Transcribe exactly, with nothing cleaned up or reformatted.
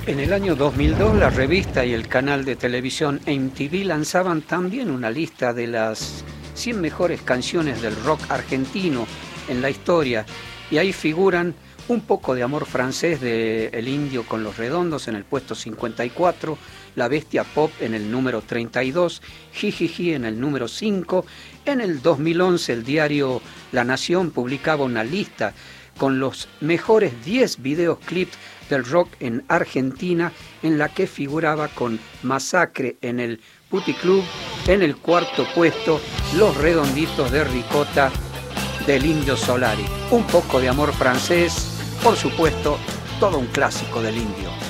En el año dos mil dos, la revista y el canal de televisión M T V lanzaban también una lista de las cien mejores canciones del rock argentino en la historia, y ahí figuran Un poco de amor francés de El Indio con los Redondos en el puesto cincuenta y cuatro, La Bestia Pop en el número treinta y dos, Jijiji en el número cinco. En el dos mil once el diario La Nación publicaba una lista con los mejores diez videoclips del rock en Argentina, en la que figuraba con Masacre en el Puticlub, en el cuarto puesto Los Redonditos de Ricota del Indio Solari. Un poco de amor francés, por supuesto, todo un clásico del Indio.